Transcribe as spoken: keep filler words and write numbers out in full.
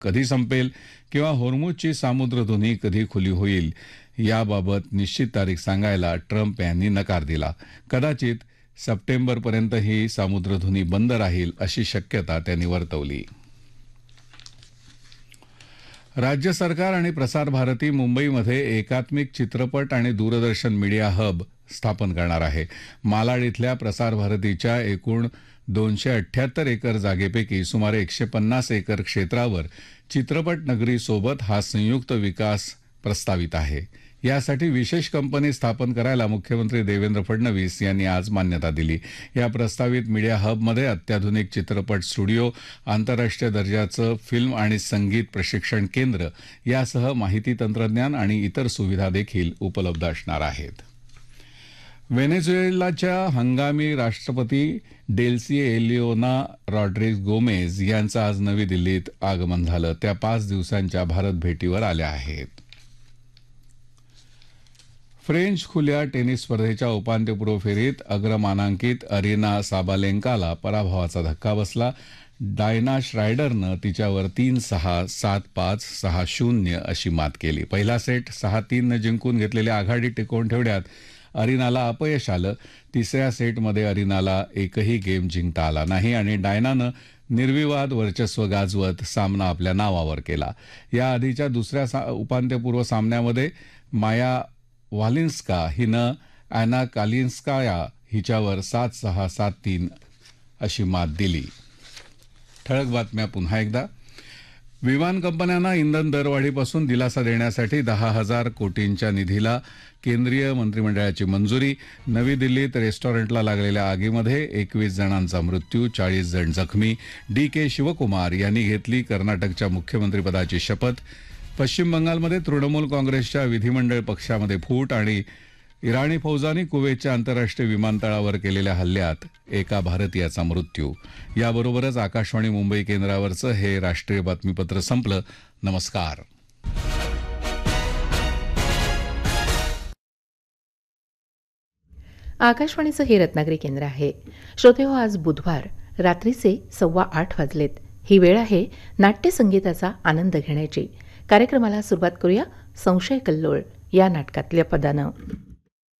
कधी संपेल किंवा होर्मुझची सामुद्रधुनी कधी खुली होईल याबाबत निश्चित तारीख सांगायला ट्रम्प यांनी नकार दिला. कदाचित सप्टेंबरपर्यंत ही सामुद्रधुनी बंद राहील अशी शक्यता त्यांनी वर्तवली. राज्य सरकार आणि प्रसार भारती मुंबईमध्ये एकात्मिक चित्रपट आणि दूरदर्शन मीडिया हब स्थापन करणार आहे. मालाड इथल्या प्रसार भारतीच्या एकूण दोनशे अठ्ठ्याहत्तर एकर जागेपैकी सुमारे एकशे पन्नास एकर क्षेत्रावर चित्रपट नगरीसोबत हा संयुक्त विकास प्रस्तावित आहे. यासाठी विशेष कंपनी स्थापन करायला मुख्यमंत्री देवेंद्र फडणवीस यांनी आज मान्यता दिली. या प्रस्तावित मीडिया हबमध्ये अत्याधुनिक चित्रपट स्टुडिओ, आंतरराष्ट्रीय दर्जाचं फिल्म आणि संगीत प्रशिक्षण केंद्र यासह माहिती तंत्रज्ञान आणि इतर सुविधा देखील उपलब्ध असणार आहेत. व्हेनेझुएलाच्या हंगामी राष्ट्रपती डेल्सी एलिओना रॉड्रिग्ज गोमेज यांचं आज नवी दिल्लीत आगमन झालं. त्या पाच दिवसांच्या भारत भेटीवर आल्या आहेत. फ्रेंच खुल्या टेनिस स्पर्धेच्या उपांत्यपूर्व फेरीत अग्रमानांकित अरिना साबालेंकाला पराभवाचा धक्का बसला. डायना श्रायडरनं तिच्यावर तीन सहा, सात पाच, सहा शून्य अशी मात केली. पहिला सेट सहा तीननं जिंकून घेतलेली आघाडी टिकवून ठेवण्यात अरिनाला अपयश आलं. तिसऱ्या सेटमध्ये अरिनाला एकही गेम जिंकता आला नाही आणि डायनानं निर्विवाद वर्चस्व गाजवत सामना आपल्या नावावर केला. याआधीच्या दुसऱ्या सा उपांत्यपूर्व सामन्यामध्ये माया वालिन्स्का हिनं अॅना कालिन्स्काया हिच्यावर सात सहा, सात तीन अशी मात दिली. ठळक बातम्या पुन्हा एकदा. विमान कंपन्यांना इंधन दरवाढीपासून दिलासा देण्यासाठी दहा हजार कोटींच्या निधीला केंद्रीय मंत्रिमंडळाची मंजुरी. नवी दिल्लीत रेस्टॉरंटला लागलेल्या आगीमध्ये एकवीस जणांचा मृत्यू, चाळीस जण जखमी. डी के शिवकुमार यांनी घेतली कर्नाटकच्या मुख्यमंत्रीपदाची शपथ. पश्चिम बंगालमध्ये तृणमूल काँग्रेसच्या विधिमंडळ पक्षामध्ये फूट आणि इराणी फौजांनी कुवेतच्या आंतरराष्ट्रीय विमानतळावर केलेल्या हल्ल्यात एका भारतीयाचा मृत्यू. याबरोबरच आकाशवाणी मुंबई केंद्रावरचं हे राष्ट्रीय बातमीपत्र संपलं. नमस्कार. आकाशवाणीचं हे रत्नागिरी केंद्र आहे. श्रोते हो, आज बुधवार रात्रीचे सव्वा आठ वाजलेत. ही वेळ आहे नाट्यसंगीताचा आनंद घेण्याची. कार्यक्रमाला सुरुवात करूया संशय कल्लोळ या नाटकातल्या पदानं.